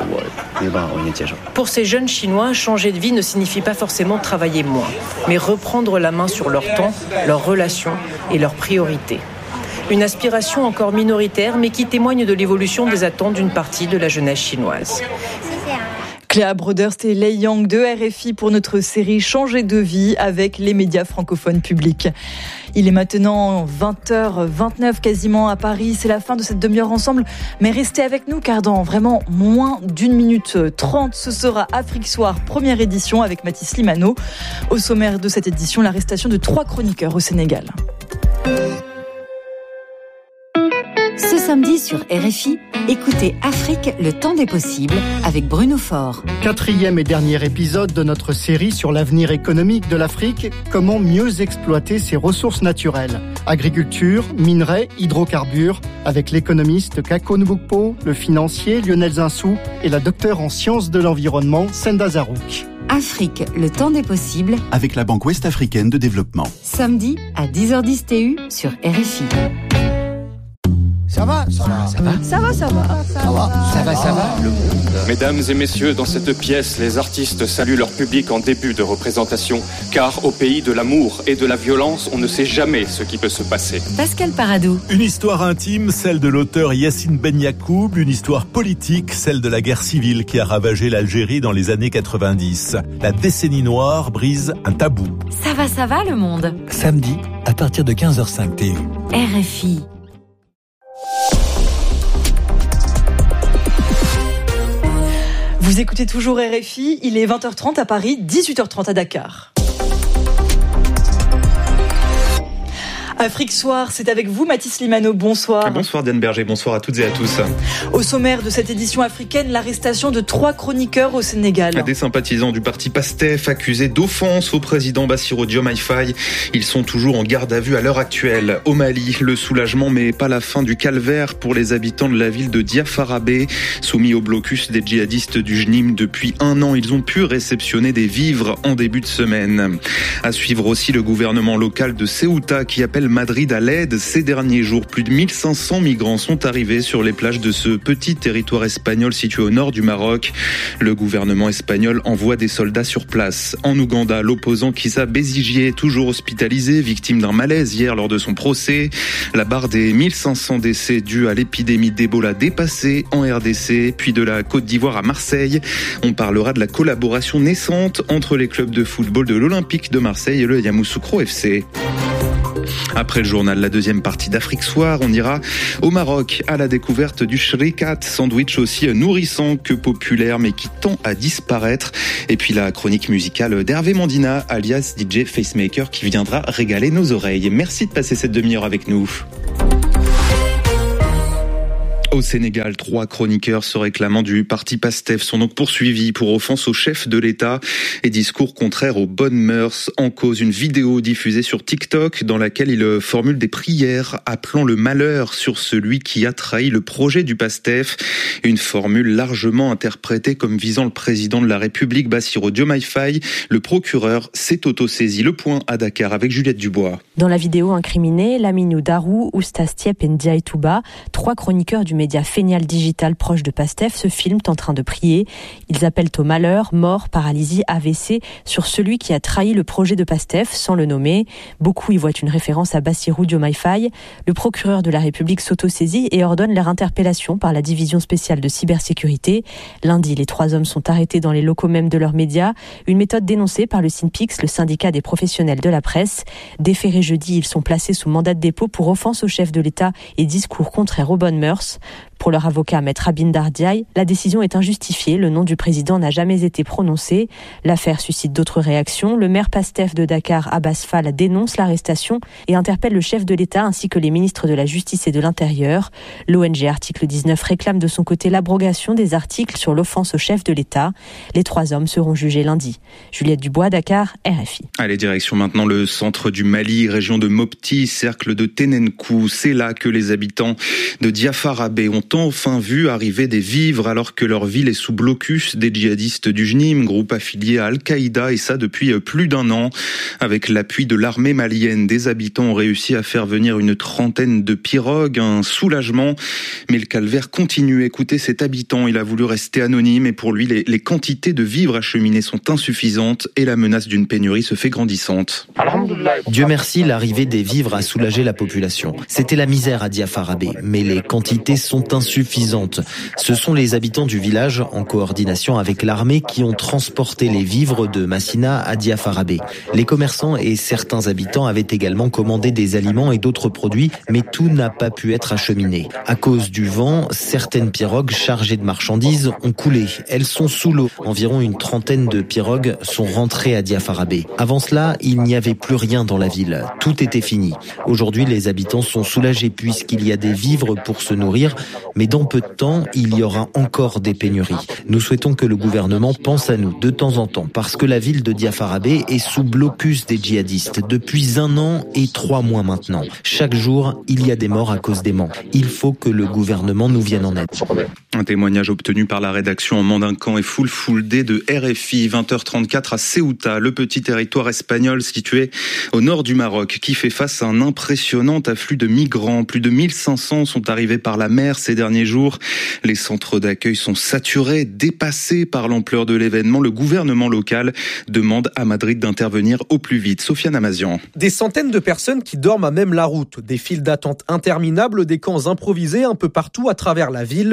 Pour ces jeunes Chinois, changer de vie ne signifie pas forcément travailler moins, mais reprendre la main sur leur temps, leurs relations et leurs priorités. Une aspiration encore minoritaire, mais qui témoigne de l'évolution des attentes d'une partie de la jeunesse chinoise. Cléa Broderst et Lei Yang de R F I pour notre série Changer de vie avec les médias francophones publics. Il est maintenant vingt heures vingt-neuf quasiment à Paris. C'est la fin de cette demi-heure ensemble. Mais restez avec nous car dans vraiment moins d'une minute trente, ce sera Afrique Soir, première édition avec Mathis Limano. Au sommaire de cette édition, l'arrestation de trois chroniqueurs au Sénégal. Ce samedi sur R F I, écoutez Afrique, le temps des possibles avec Bruno Faure. Quatrième et dernier épisode de notre série sur l'avenir économique de l'Afrique, comment mieux exploiter ses ressources naturelles. Agriculture, minerais, hydrocarbures, avec l'économiste Kako Nbukpo, le financier Lionel Zinsou et la docteure en sciences de l'environnement Senda Zarouk. Afrique, le temps des possibles avec la Banque Ouest-Africaine de Développement. Samedi à dix heures dix T U sur R F I. Ça va, ça va, ça va, ça va, ça va, ça va, ça va, ça va. Mesdames et messieurs, dans cette pièce, les artistes saluent leur public en début de représentation, car au pays de l'amour et de la violence, on ne sait jamais ce qui peut se passer. Pascal Paradou. Une histoire intime, celle de l'auteur Yassine Ben Yacoub, une histoire politique, celle de la guerre civile qui a ravagé l'Algérie dans les années quatre-vingt-dix. La décennie noire brise un tabou. Ça va, ça va le monde. Samedi, à partir de quinze heures cinq T U. R F I. Vous écoutez toujours R F I, il est vingt heures trente à Paris, dix-huit heures trente à Dakar. Afrique Soir, c'est avec vous Mathis Limano, bonsoir. Bonsoir Diane Berger, bonsoir à toutes et à tous. Au sommaire de cette édition africaine, l'arrestation de trois chroniqueurs au Sénégal. Des sympathisants du parti PASTEF accusés d'offense au président Bassirou Diomaye Faye. Ils sont toujours en garde à vue à l'heure actuelle. Au Mali, le soulagement mais pas la fin du calvaire pour les habitants de la ville de Diafarabé. Soumis au blocus des djihadistes du J N I M depuis un an, ils ont pu réceptionner des vivres en début de semaine. À suivre aussi le gouvernement local de Ceuta qui appelle Madrid à l'aide. Ces derniers jours, plus de mille cinq cents migrants sont arrivés sur les plages de ce petit territoire espagnol situé au nord du Maroc. Le gouvernement espagnol envoie des soldats sur place. En Ouganda, l'opposant Kizza Besigye, toujours hospitalisé, victime d'un malaise hier lors de son procès. La barre des mille cinq cents décès dus à l'épidémie d'Ebola dépassée en R D C, puis de la Côte d'Ivoire à Marseille. On parlera de la collaboration naissante entre les clubs de football de l'Olympique de Marseille et le Yamoussoukro F C. Après le journal, la deuxième partie d'Afrique Soir, on ira au Maroc à la découverte du shrikat, sandwich aussi nourrissant que populaire mais qui tend à disparaître. Et puis la chronique musicale d'Hervé Mandina, alias D J Facemaker, qui viendra régaler nos oreilles. Merci de passer cette demi-heure avec nous. Au Sénégal, trois chroniqueurs se réclamant du parti PASTEF sont donc poursuivis pour offense au chef de l'État et discours contraires aux bonnes mœurs. En cause, une vidéo diffusée sur TikTok dans laquelle ils formulent des prières appelant le malheur sur celui qui a trahi le projet du PASTEF. Une formule largement interprétée comme visant le président de la République, Bassirou Diomaye Faye. Le procureur s'est autosaisi. Le point à Dakar avec Juliette Dubois. Dans la vidéo incriminée, Laminou Darou, Oustas Tiep et Ndiaye Touba, trois chroniqueurs du média Fénial Digital proche de PASTEF se filment en train de prier. Ils appellent au malheur, mort, paralysie, A V C sur celui qui a trahi le projet de PASTEF sans le nommer. Beaucoup y voient une référence à Bassirou Diomaye Faye. Le procureur de la République s'autosaisit et ordonne leur interpellation par la division spéciale de cybersécurité. Lundi, les trois hommes sont arrêtés dans les locaux même de leurs médias. Une méthode dénoncée par le SYNPICS, le syndicat des professionnels de la presse. Déférés jeudi, ils sont placés sous mandat de dépôt pour offense au chef de l'État et discours contraires aux bonnes mœurs. Pour leur avocat, Maître Abinder Diaye, la décision est injustifiée. Le nom du président n'a jamais été prononcé. L'affaire suscite d'autres réactions. Le maire PASTEF de Dakar, Abbas Fall, dénonce l'arrestation et interpelle le chef de l'État ainsi que les ministres de la Justice et de l'Intérieur. L'O N G Article dix-neuf réclame de son côté l'abrogation des articles sur l'offense au chef de l'État. Les trois hommes seront jugés lundi. Juliette Dubois, Dakar, R F I. Allez, direction maintenant le centre du Mali, région de Mopti, cercle de Ténenkou. C'est là que les habitants de Diafarabé ont enfin vu arriver des vivres alors que leur ville est sous blocus des djihadistes du J N I M, groupe affilié à Al-Qaïda, et ça depuis plus d'un an. Avec l'appui de l'armée malienne, des habitants ont réussi à faire venir une trentaine de pirogues, un soulagement. Mais le calvaire continue. Écoutez cet habitant, il a voulu rester anonyme et pour lui, les, les quantités de vivres acheminés sont insuffisantes et la menace d'une pénurie se fait grandissante. Dieu merci, l'arrivée des vivres a soulagé la population. C'était la misère à Diafarabé, mais les quantités sont insuffisantes. Insuffisantes. Ce sont les habitants du village, en coordination avec l'armée, qui ont transporté les vivres de Massina à Diafarabé. Les commerçants et certains habitants avaient également commandé des aliments et d'autres produits, mais tout n'a pas pu être acheminé. À cause du vent, certaines pirogues chargées de marchandises ont coulé. Elles sont sous l'eau. Environ une trentaine de pirogues sont rentrées à Diafarabé. Avant cela, il n'y avait plus rien dans la ville. Tout était fini. Aujourd'hui, les habitants sont soulagés puisqu'il y a des vivres pour se nourrir, mais dans peu de temps, il y aura encore des pénuries. Nous souhaitons que le gouvernement pense à nous de temps en temps, parce que la ville de Diafarabé est sous blocus des djihadistes depuis un an et trois mois maintenant. Chaque jour, il y a des morts à cause des manques. Il faut que le gouvernement nous vienne en aide. Un témoignage obtenu par la rédaction en Mandincan et Full Full Day de R F I, vingt heures trente-quatre à Ceuta, le petit territoire espagnol situé au nord du Maroc, qui fait face à un impressionnant afflux de migrants. Plus de mille cinq cents sont arrivés par la mer ces derniers jours. Les centres d'accueil sont saturés, dépassés par l'ampleur de l'événement. Le gouvernement local demande à Madrid d'intervenir au plus vite. Sofiane Amazian. Des centaines de personnes qui dorment à même la route, des files d'attente interminables, des camps improvisés un peu partout à travers la ville. Les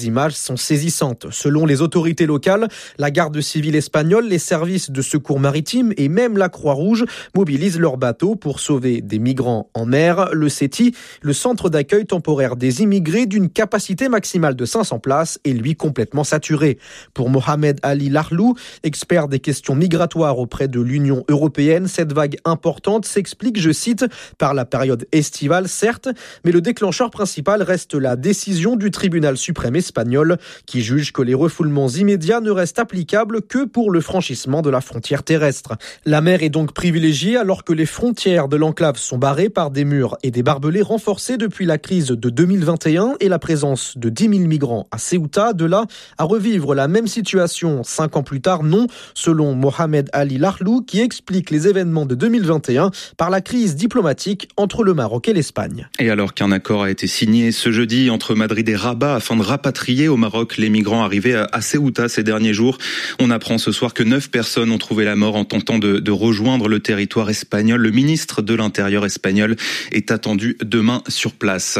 images sont saisissantes. Selon les autorités locales, la garde civile espagnole, les services de secours maritime et même la Croix-Rouge mobilisent leurs bateaux pour sauver des migrants en mer. Le C E T I, le centre d'accueil temporaire des immigrés d'une capacité maximale de cinq cents places, est lui complètement saturé. Pour Mohamed Ali Larlou, expert des questions migratoires auprès de l'Union européenne, cette vague importante s'explique, je cite, par la période estivale, certes, mais le déclencheur principal reste la décision du tribunal suprême espagnol qui juge que les refoulements immédiats ne restent applicables que pour le franchissement de la frontière terrestre. La mer est donc privilégiée alors que les frontières de l'enclave sont barrées par des murs et des barbelés renforcés depuis la crise de deux mille vingt et un et la présence de dix mille migrants à Ceuta. De là à revivre la même situation cinq ans plus tard, non, selon Mohamed Ali Larlou, qui explique les événements de deux mille vingt et un par la crise diplomatique entre le Maroc et l'Espagne. Et alors qu'un accord a été signé ce jeudi entre Madrid et Rabat afin de rapatrier au Maroc les migrants arrivés à Ceuta ces derniers jours, on apprend ce soir que neuf personnes ont trouvé la mort en tentant de, de rejoindre le territoire espagnol. Le ministre de l'Intérieur espagnol est attendu demain sur place.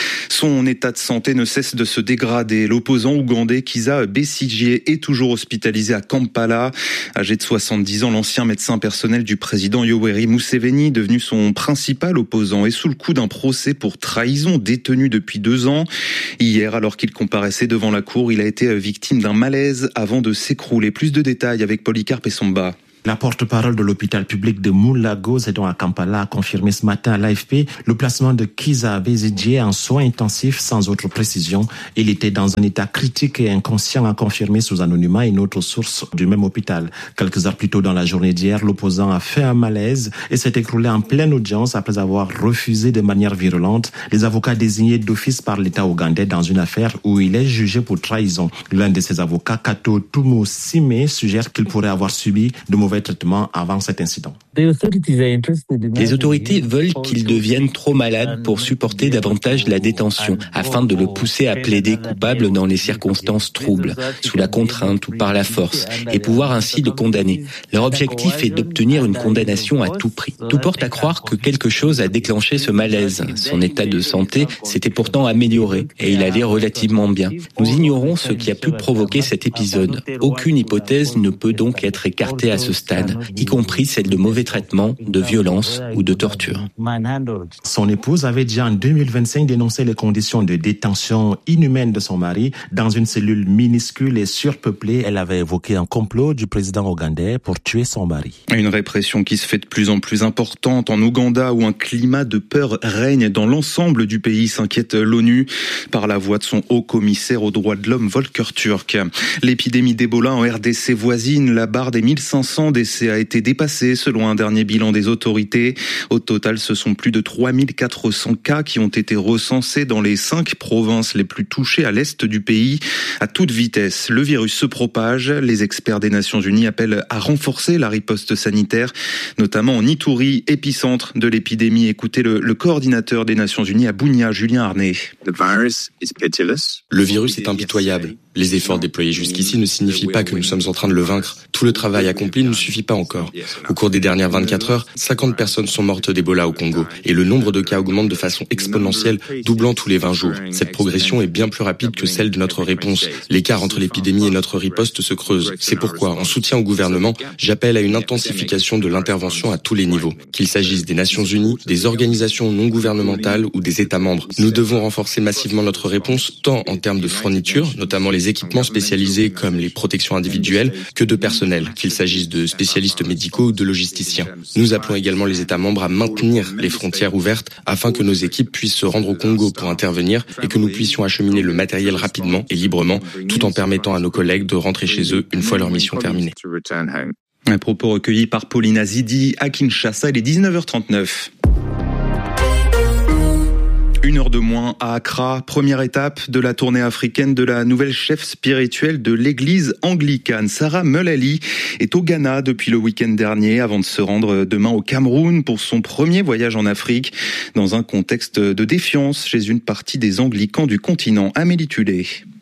Son état de santé ne cesse de se dégrader. L'opposant ougandais Kizza Besigye est toujours hospitalisé à Kampala. Âgé de soixante-dix ans, l'ancien médecin personnel du président Yoweri Museveni, devenu son principal opposant, est sous le coup d'un procès pour trahison détenu depuis deux ans. Hier, alors qu'il comparaissait devant la cour, il a été victime d'un malaise avant de s'écrouler. Plus de détails avec Polycarpe Essomba. La porte-parole de l'hôpital public de Moulago, c'est donc à Kampala, a confirmé ce matin à l'A F P le placement de Kizza Besigye en soins intensifs sans autre précision. Il était dans un état critique et inconscient, a confirmé sous anonymat une autre source du même hôpital. Quelques heures plus tôt dans la journée d'hier, l'opposant a fait un malaise et s'est écroulé en pleine audience après avoir refusé de manière virulente les avocats désignés d'office par l'État ougandais dans une affaire où il est jugé pour trahison. L'un de ses avocats, Kato Tumu Sime, suggère qu'il pourrait avoir subi de mauvais traitement avant cet incident. Les autorités veulent qu'il devienne trop malade pour supporter davantage la détention, afin de le pousser à plaider coupable dans les circonstances troubles, sous la contrainte ou par la force, et pouvoir ainsi le condamner. Leur objectif est d'obtenir une condamnation à tout prix. Tout porte à croire que quelque chose a déclenché ce malaise. Son état de santé s'était pourtant amélioré et il allait relativement bien. Nous ignorons ce qui a pu provoquer cet épisode. Aucune hypothèse ne peut donc être écartée à ce stade, y compris celle de mauvais traitement, de violence ou de torture. Son épouse avait déjà en deux mille vingt-cinq dénoncé les conditions de détention inhumaines de son mari dans une cellule minuscule et surpeuplée. Elle avait évoqué un complot du président ougandais pour tuer son mari. Une répression qui se fait de plus en plus importante en Ouganda où un climat de peur règne dans l'ensemble du pays, s'inquiète l'ONU par la voix de son haut commissaire aux droits de l'homme Volker Turk. L'épidémie d'Ebola en R D C voisine, la barre des mille cinq cents décès a été dépassée selon un dernier bilan des autorités. Au total, ce sont plus de trois mille quatre cents cas qui ont été recensés dans les cinq provinces les plus touchées à l'est du pays. À toute vitesse, le virus se propage. Les experts des Nations Unies appellent à renforcer la riposte sanitaire, notamment en Ituri, épicentre de l'épidémie. Écoutez le, le coordinateur des Nations Unies à Bunia, Julien Arnay. Le virus est impitoyable. Les efforts déployés jusqu'ici ne signifient pas que nous sommes en train de le vaincre. Tout le travail accompli ne suffit pas encore. Au cours des dernières vingt-quatre heures, cinquante personnes sont mortes d'Ebola au Congo et le nombre de cas augmente de façon exponentielle, doublant tous les vingt jours. Cette progression est bien plus rapide que celle de notre réponse. L'écart entre l'épidémie et notre riposte se creuse. C'est pourquoi, en soutien au gouvernement, j'appelle à une intensification de l'intervention à tous les niveaux, qu'il s'agisse des Nations Unies, des organisations non gouvernementales ou des États membres. Nous devons renforcer massivement notre réponse tant en termes de fournitures, notamment les équipements spécialisés comme les protections individuelles, que de personnel, qu'il s'agisse de spécialistes médicaux ou de logisticiens. Nous appelons également les États membres à maintenir les frontières ouvertes afin que nos équipes puissent se rendre au Congo pour intervenir et que nous puissions acheminer le matériel rapidement et librement, tout en permettant à nos collègues de rentrer chez eux une fois leur mission terminée. Un propos recueilli par Paulina Zidi à Kinshasa, il est dix-neuf heures trente-neuf. Une heure de moins à Accra, première étape de la tournée africaine de la nouvelle chef spirituelle de l'église anglicane. Sarah Mullally est au Ghana depuis le week-end dernier avant de se rendre demain au Cameroun pour son premier voyage en Afrique dans un contexte de défiance chez une partie des anglicans du continent. Amélie Tulé.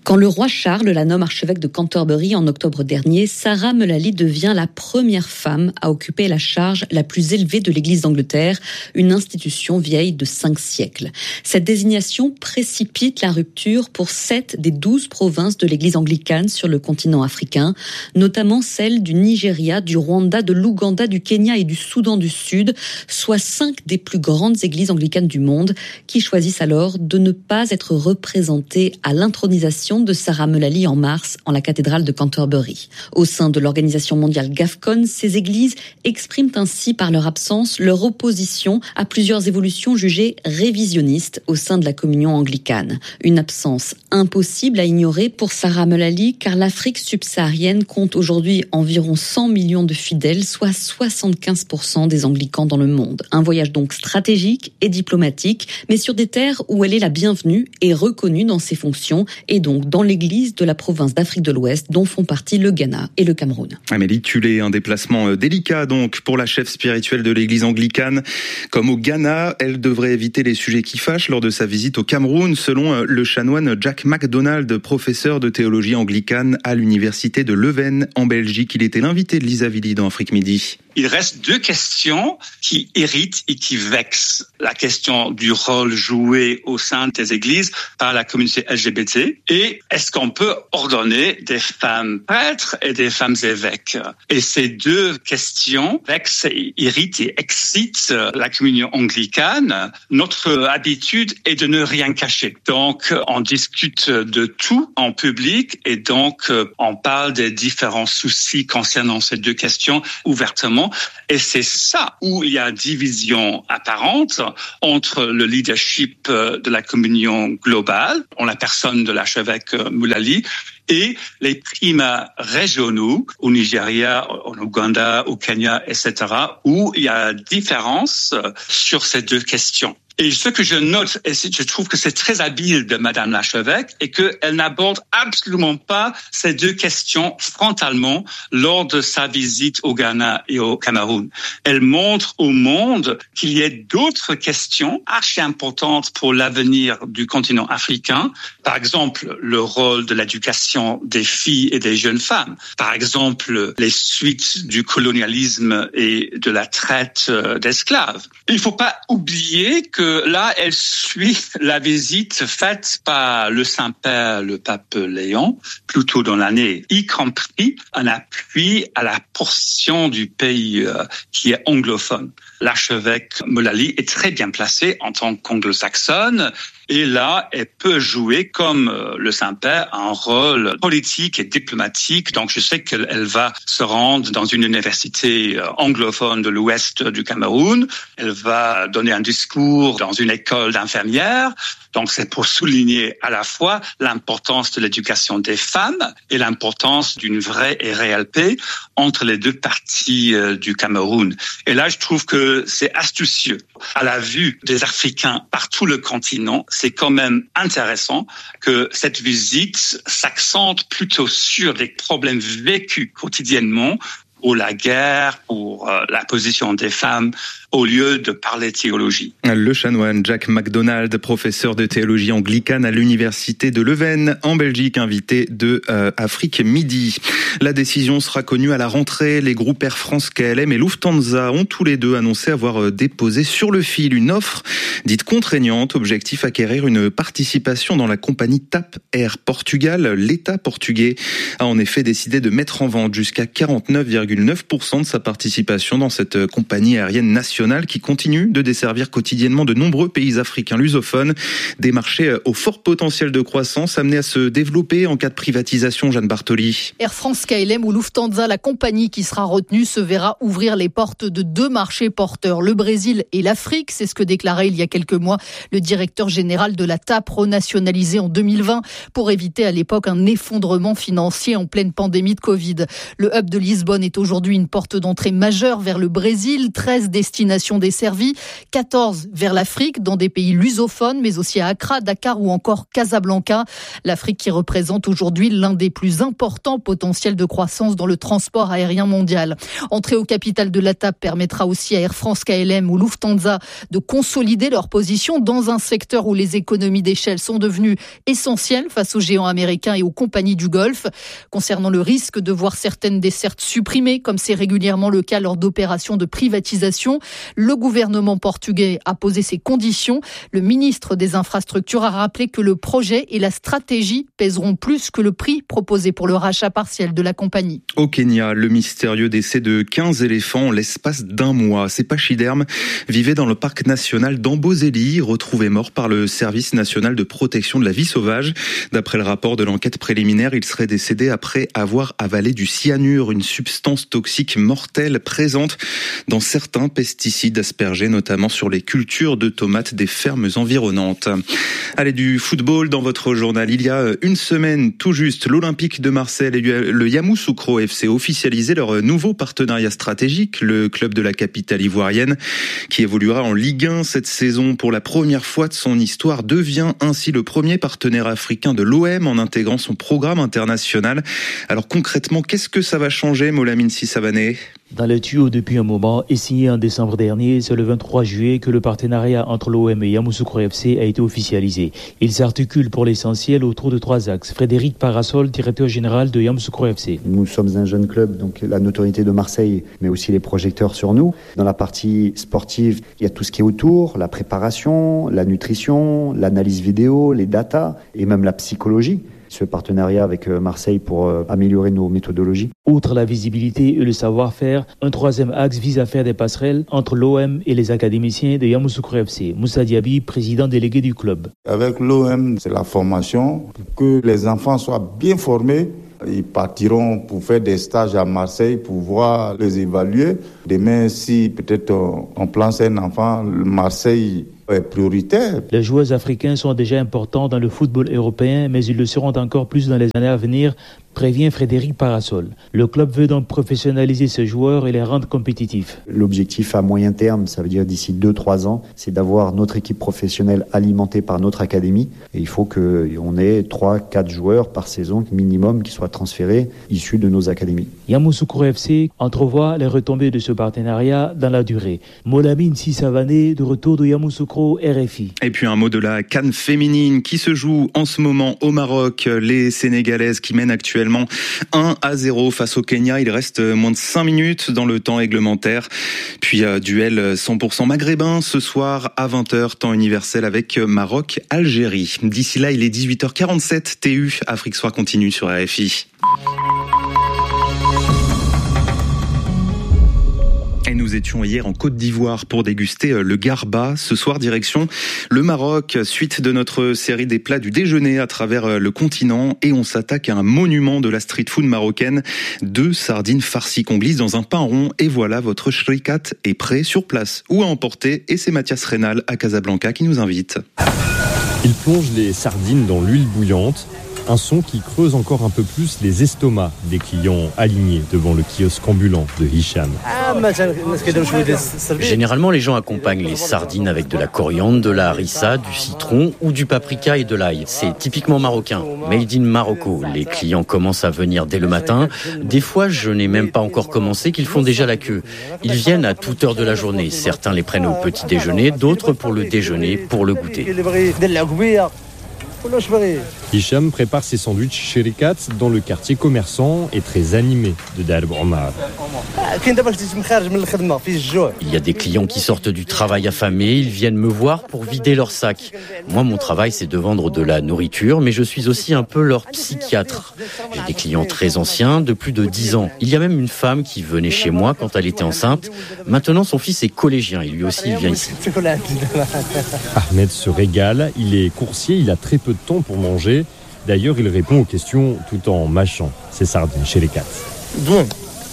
Quand le roi Charles la nomme archevêque de Canterbury en octobre dernier, Sarah Mullally devient la première femme à occuper la charge la plus élevée de l'Église d'Angleterre, une institution vieille de cinq siècles. Cette désignation précipite la rupture pour sept des douze provinces de l'Église anglicane sur le continent africain, notamment celles du Nigeria, du Rwanda, de l'Ouganda, du Kenya et du Soudan du Sud, soit cinq des plus grandes églises anglicanes du monde, qui choisissent alors de ne pas être représentées à l'intronisation de Sarah Mullally en mars en la cathédrale de Canterbury. Au sein de l'organisation mondiale GAFCON, ces églises expriment ainsi par leur absence leur opposition à plusieurs évolutions jugées révisionnistes au sein de la communion anglicane. Une absence impossible à ignorer pour Sarah Mullally car l'Afrique subsaharienne compte aujourd'hui environ cent millions de fidèles, soit soixante-quinze pour cent des anglicans dans le monde. Un voyage donc stratégique et diplomatique, mais sur des terres où elle est la bienvenue et reconnue dans ses fonctions et donc dans l'église de la province d'Afrique de l'Ouest dont font partie le Ghana et le Cameroun. Amélie Tulé, un déplacement délicat donc pour la chef spirituelle de l'église anglicane. Comme au Ghana, elle devrait éviter les sujets qui fâchent lors de sa visite au Cameroun, selon le chanoine Jack MacDonald, professeur de théologie anglicane à l'université de Leuven en Belgique. Il était l'invité de Lisa Villy dans Afrique Midi. Il reste deux questions qui irritent et qui vexent. La question du rôle joué au sein des églises par la communauté L G B T et est-ce qu'on peut ordonner des femmes prêtres et des femmes évêques. Et ces deux questions vexent, irritent et excitent la communion anglicane. Notre habitude est de ne rien cacher. Donc, on discute de tout en public et donc on parle des différents soucis concernant ces deux questions ouvertement. Et c'est ça où il y a division apparente entre le leadership de la communion globale, en la personne de l'archevêque Mullally, et les primas régionaux au Nigeria, en Ouganda, au Kenya, et cetera, où il y a différence sur ces deux questions. Et ce que je note, et je trouve que c'est très habile de Madame l'archevêque, est qu'elle n'aborde absolument pas ces deux questions frontalement lors de sa visite au Ghana et au Cameroun. Elle montre au monde qu'il y a d'autres questions archi importantes pour l'avenir du continent africain. Par exemple, le rôle de l'éducation des filles et des jeunes femmes. Par exemple, les suites du colonialisme et de la traite d'esclaves. Il ne faut pas oublier que là, elle suit la visite faite par le Saint-Père, le pape Léon, plus tôt dans l'année, y compris un appui à la portion du pays euh, qui est anglophone. L'archevêque Mullally est très bien placé en tant qu'anglo-saxonne. Et là, elle peut jouer, comme le Saint-Père, un rôle politique et diplomatique. Donc, je sais qu'elle va se rendre dans une université anglophone de l'ouest du Cameroun. Elle va donner un discours dans une école d'infirmières. Donc, c'est pour souligner à la fois l'importance de l'éducation des femmes et l'importance d'une vraie et réelle paix entre les deux parties du Cameroun. Et là, je trouve que c'est astucieux. À la vue des Africains par tout le continent, c'est quand même intéressant que cette visite s'accente plutôt sur des problèmes vécus quotidiennement, pour la guerre, pour euh, la position des femmes, au lieu de parler théologie. Le chanoine Jack MacDonald, professeur de théologie anglicane à l'université de Leuven, en Belgique, invité de euh, Afrique Midi. La décision sera connue à la rentrée. Les groupes Air France, K L M et Lufthansa ont tous les deux annoncé avoir déposé sur le fil une offre dite contraignante. Objectif, acquérir une participation dans la compagnie T A P Air Portugal. L'État portugais a en effet décidé de mettre en vente jusqu'à quarante-neuf virgule neuf pour cent de sa participation dans cette compagnie aérienne nationale qui continue de desservir quotidiennement de nombreux pays africains lusophones. Des marchés au fort potentiel de croissance amenés à se développer en cas de privatisation. Jeanne Bartoli. Air France, K L M ou Lufthansa, la compagnie qui sera retenue se verra ouvrir les portes de deux marchés porteurs, le Brésil et l'Afrique. C'est ce que déclarait il y a quelques mois le directeur général de la T A P, renationalisée en deux mille vingt pour éviter à l'époque un effondrement financier en pleine pandémie de Covid. Le hub de Lisbonne est aujourd'hui une porte d'entrée majeure vers le Brésil. treize destinations destination desservies, quatorze vers l'Afrique, dans des pays lusophones, mais aussi à Accra, Dakar ou encore Casablanca. L'Afrique qui représente aujourd'hui l'un des plus importants potentiels de croissance dans le transport aérien mondial. Entrer au capital de l'A T A P permettra aussi à Air France, K L M ou Lufthansa de consolider leur position dans un secteur où les économies d'échelle sont devenues essentielles face aux géants américains et aux compagnies du Golfe. Concernant le risque de voir certaines dessertes supprimées, comme c'est régulièrement le cas lors d'opérations de privatisation, le gouvernement portugais a posé ses conditions. Le ministre des Infrastructures a rappelé que le projet et la stratégie pèseront plus que le prix proposé pour le rachat partiel de la compagnie. Au Kenya, le mystérieux décès de quinze éléphants en l'espace d'un mois. Ces pachydermes vivaient dans le parc national d'Amboseli, retrouvés morts par le service national de protection de la vie sauvage. D'après le rapport de l'enquête préliminaire, ils seraient décédés après avoir avalé du cyanure, une substance toxique mortelle présente dans certains pesticides aspergés, notamment sur les cultures de tomates des fermes environnantes. Allez, du football dans votre journal. Il y a une semaine, tout juste, l'Olympique de Marseille et le Yamoussoukro F C officialisaient leur nouveau partenariat stratégique. Le club de la capitale ivoirienne, qui évoluera en Ligue un cette saison pour la première fois de son histoire, devient ainsi le premier partenaire africain de l'O M en intégrant son programme international. Alors concrètement, qu'est-ce que ça va changer, Molamine Sissavané ? Dans le tuyau depuis un moment et signé en décembre dernier, c'est le vingt-trois juillet que le partenariat entre l'O M et Yamoussoukro F C a été officialisé. Il s'articule pour l'essentiel autour de trois axes. Frédéric Parasol, directeur général de Yamoussoukro F C. Nous sommes un jeune club, donc la notoriété de Marseille, mais aussi les projecteurs sur nous. Dans la partie sportive, il y a tout ce qui est autour, la préparation, la nutrition, l'analyse vidéo, les datas et même la psychologie. Ce partenariat avec Marseille pour améliorer nos méthodologies. Outre la visibilité et le savoir-faire, un troisième axe vise à faire des passerelles entre l'O M et les académiciens de Yamoussoukro F C. Moussa Diaby, président délégué du club. Avec l'O M, c'est la formation pour que les enfants soient bien formés. Ils partiront pour faire des stages à Marseille pour voir les évaluer. Demain, si peut-être on place un enfant, Marseille est prioritaire. Les joueurs africains sont déjà importants dans le football européen, mais ils le seront encore plus dans les années à venir, prévient Frédéric Parasol. Le club veut donc professionnaliser ses joueurs et les rendre compétitifs. L'objectif à moyen terme, ça veut dire d'ici deux à trois ans, c'est d'avoir notre équipe professionnelle alimentée par notre académie. Et il faut qu'on ait trois à quatre joueurs par saison minimum qui soient transférés issus de nos académies. Yamoussoukro F C entrevoit les retombées de ce partenariat dans la durée. Molamine Sissavané, de retour de Yamoussoukro, R F I. Et puis un mot de la CAN féminine qui se joue en ce moment au Maroc. Les Sénégalaises qui mènent actuellement un à zéro face au Kenya. Il reste moins de cinq minutes dans le temps réglementaire. Puis euh, duel cent pour cent maghrébin ce soir à vingt heures, temps universel avec Maroc-Algérie. D'ici là, il est dix-huit heures quarante-sept. T U, Afrique Soir continue sur R F I. Et nous étions hier en Côte d'Ivoire pour déguster le garba. Ce soir, direction le Maroc, suite de notre série des plats du déjeuner à travers le continent. Et on s'attaque à un monument de la street food marocaine. Deux sardines farcies qu'on glisse dans un pain rond. Et voilà, votre shrikat est prêt sur place ou à emporter. Et c'est Mathias Rénal à Casablanca qui nous invite. Il plonge les sardines dans l'huile bouillante. Un son qui creuse encore un peu plus les estomacs des clients alignés devant le kiosque ambulant de Hicham. Généralement, les gens accompagnent les sardines avec de la coriandre, de la harissa, du citron ou du paprika et de l'ail. C'est typiquement marocain, made in Marocco. Les clients commencent à venir dès le matin. Des fois, je n'ai même pas encore commencé qu'ils font déjà la queue. Ils viennent à toute heure de la journée. Certains les prennent au petit déjeuner, d'autres pour le déjeuner, pour le goûter. Hicham prépare ses sandwichs shrikat dans le quartier commerçant et très animé de Dar Omar. Il y a des clients qui sortent du travail affamés, ils viennent me voir pour vider leur sac. Moi, mon travail, c'est de vendre de la nourriture, mais je suis aussi un peu leur psychiatre. J'ai des clients très anciens, de plus de dix ans. Il y a même une femme qui venait chez moi quand elle était enceinte. Maintenant, son fils est collégien et lui aussi, il vient ici. Ahmed se régale, il est coursier, il a très peu de temps pour manger. D'ailleurs, il répond aux questions tout en mâchant ses sardines chez les cats. Bon.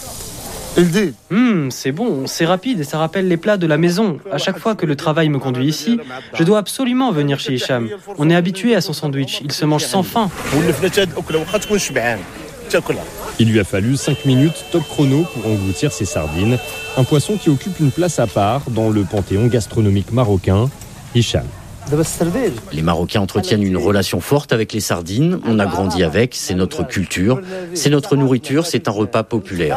Mmh, c'est bon, c'est rapide et ça rappelle les plats de la maison. À chaque fois que le travail me conduit ici, je dois absolument venir chez Hicham. On est habitué à son sandwich, il se mange sans faim. Il lui a fallu cinq minutes top chrono pour engloutir ces sardines, un poisson qui occupe une place à part dans le panthéon gastronomique marocain. Hicham. Les Marocains entretiennent une relation forte avec les sardines. On a grandi avec, c'est notre culture, c'est notre nourriture, c'est un repas populaire.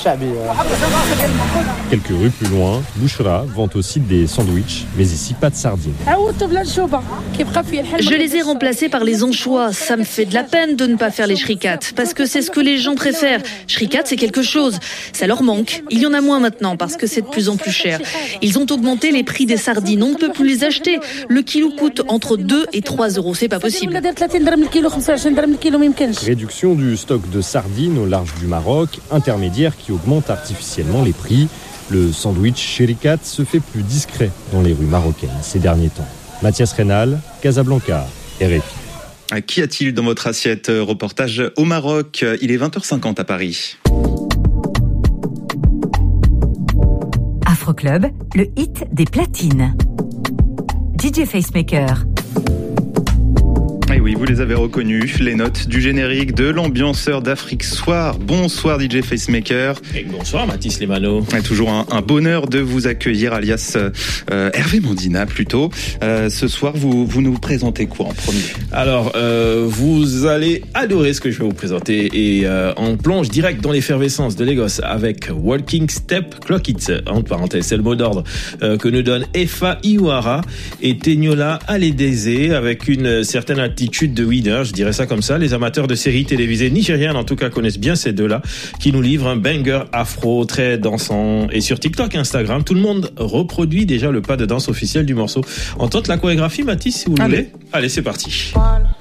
Quelques rues plus loin, Bouchra vend aussi des sandwichs, mais ici pas de sardines. Je les ai remplacés par les anchois. Ça me fait de la peine de ne pas faire les shrikats, parce que c'est ce que les gens préfèrent. Shrikat, c'est quelque chose. Ça leur manque. Il y en a moins maintenant, parce que c'est de plus en plus cher. Ils ont augmenté les prix des sardines. On ne peut plus les acheter. Le kilo coûte entre deux et trois euros. C'est pas possible. Réduction du stock de sardines au large du Maroc, intermédiaire qui augmente artificiellement les prix. Le sandwich shrikat se fait plus discret dans les rues marocaines ces derniers temps. Mathias Rénal, Casablanca, R F I. Qu'y a-t-il dans votre assiette? Reportage au Maroc. Il est vingt heures cinquante à Paris. Afroclub, le hit des platines. D J Facemaker. Et oui, vous les avez reconnus, les notes du générique de l'ambianceur d'Afrique Soir. Bonsoir D J Facemaker. Et bonsoir Mathis Lemano. Et toujours un, un bonheur de vous accueillir, alias euh, Hervé Mandina plutôt. Euh, ce soir, vous, vous nous présentez quoi en premier? Alors, euh, vous allez adorer ce que je vais vous présenter et euh, on plonge direct dans l'effervescence de Lagos avec Walking Step Clock It, entre parenthèses, c'est le mot d'ordre euh, que nous donne Efa Iwara et Teniola Aledeze avec une certaine attitude de winner, je dirais ça comme ça. Les amateurs de séries télévisées nigériennes en tout cas connaissent bien ces deux-là qui nous livrent un banger afro très dansant. Et sur TikTok et Instagram, tout le monde reproduit déjà le pas de danse officiel du morceau. On tente la chorégraphie, Mathis, si vous Allez. voulez. Allez, c'est parti. One,